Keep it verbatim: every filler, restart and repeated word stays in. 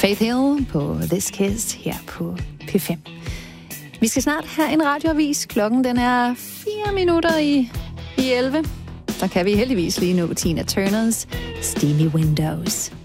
Faith Hill på This Kiss her på P fem. Vi skal snart have en radioavis. Klokken den er fire minutter i, i elleve. Der kan vi heldigvis lige nå Tina Turners Steamy Windows.